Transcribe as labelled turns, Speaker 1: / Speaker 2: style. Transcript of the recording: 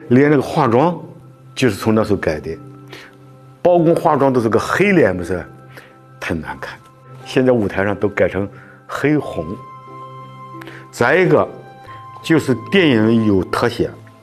Speaker 1: 连那个化妆就是从那时候改的，包公化妆都是个黑脸，不是太难看，现在舞台上都改成黑红。再一个就是电影有特写，